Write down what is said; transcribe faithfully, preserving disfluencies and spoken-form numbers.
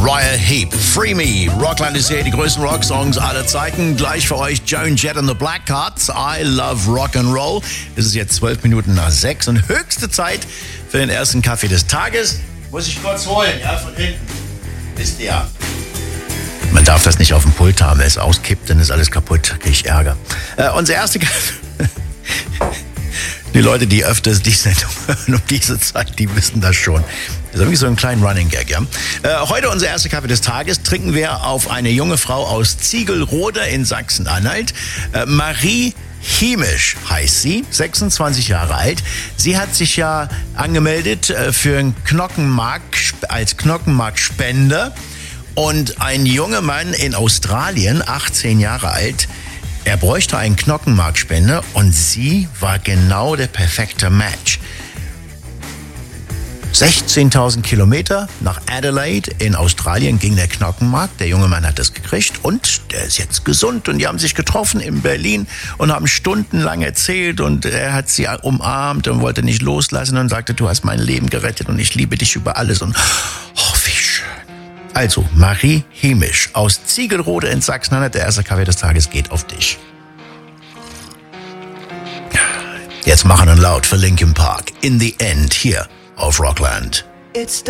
Uriah Heep, Free Me. Rockland ist hier, die größten Rocksongs aller Zeiten. Gleich für euch Joan Jett and the Blackhearts, I Love Rock'n'Roll. Es ist jetzt zwölf Minuten nach sechs und höchste Zeit für den ersten Kaffee des Tages. Muss ich kurz holen, ja, von hinten. Wisst ihr. Man darf das nicht auf dem Pult haben, wenn es auskippt, dann ist alles kaputt, kriege ich Ärger. Äh, unser erster Kaffee... Die Leute, die öfters die Sendung hören um diese Zeit, die wissen das schon. Das ist irgendwie so ein kleiner Running Gag, ja. Äh, heute unser erster Kaffee des Tages trinken wir auf eine junge Frau aus Ziegelrode in Sachsen-Anhalt. Äh, Marie Hiemisch heißt sie, sechsundzwanzig Jahre alt. Sie hat sich ja angemeldet äh, für einen Knochenmark als Knochenmarkspender. Und ein junger Mann in Australien, achtzehn Jahre alt, er bräuchte einen Knochenmarkspender und sie war genau der perfekte Match. sechzehntausend Kilometer nach Adelaide in Australien ging der Knochenmark. Der junge Mann hat das gekriegt und der ist jetzt gesund. Und die haben sich getroffen in Berlin und haben stundenlang erzählt. Und er hat sie umarmt und wollte nicht loslassen und sagte, du hast mein Leben gerettet und ich liebe dich über alles. Und oh, wie schön. Also, Marie Hiemisch aus Ziegelrode in Sachsen-Anhalt. Der erste Kaffee des Tages geht auf dich. Jetzt machen wir laut für Linkin Park. In the End hier auf Rockland. It's